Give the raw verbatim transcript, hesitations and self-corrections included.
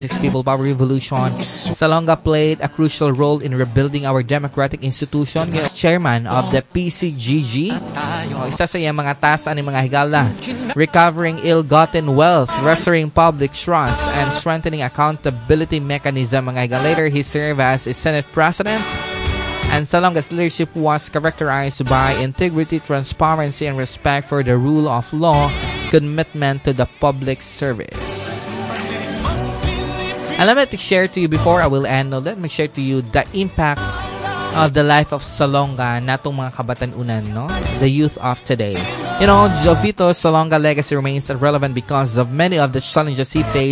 People Power Revolution. Salonga played a crucial role in rebuilding our democratic institution. He was chairman of the P C G G. O, isa sa iyang mga tasa ni mga higala. Recovering ill-gotten wealth, restoring public trust, and strengthening accountability mechanism. Mga higala. Later, he served as a Senate President. And Salonga's leadership was characterized by integrity, transparency, and respect for the rule of law, commitment to the public service. And let me share to you before I will end, let me share to you the impact of the life of Salonga natong mga kabatanunan, no? The youth of today. You know, Jovito Salonga legacy remains relevant because of many of the challenges he faced